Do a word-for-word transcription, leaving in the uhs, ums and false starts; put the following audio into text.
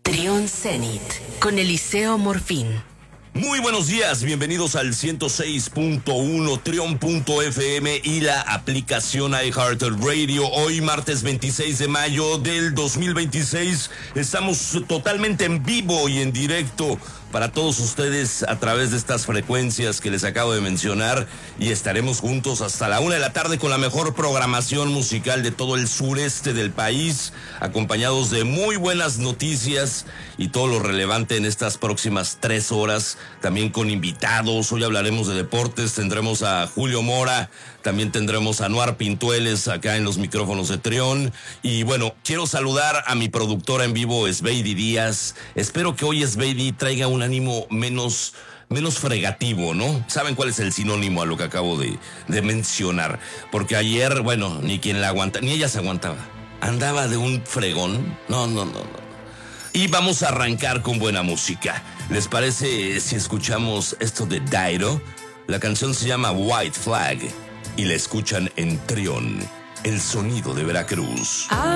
Trión Zenit con Eliseo Morfín. Muy buenos días, bienvenidos al ciento seis punto uno Trión punto F M y la aplicación iHeartRadio. Hoy martes veintiséis de mayo del dos mil veintiséis estamos totalmente en vivo y en directo para todos ustedes a través de estas frecuencias que les acabo de mencionar, y estaremos juntos hasta la una de la tarde con la mejor programación musical de todo el sureste del país, acompañados de muy buenas noticias y todo lo relevante en estas próximas tres horas, también con invitados. Hoy hablaremos de deportes, tendremos a Julio Mora, también tendremos a Anuar Pintueles acá en los micrófonos de Trión. Y bueno, quiero saludar a mi productora en vivo, Sveidi Díaz. Espero que hoy Sveidi traiga un ánimo menos, menos fregativo, ¿no? ¿Saben cuál es el sinónimo a lo que acabo de, de mencionar? Porque ayer, bueno, ni quien la aguanta, ni ella se aguantaba. Andaba de un fregón. No, no, no, no. Y vamos a arrancar con buena música. ¿Les parece si escuchamos esto de Dairo? La canción se llama White Flag y la escuchan en Trión, el sonido de Veracruz.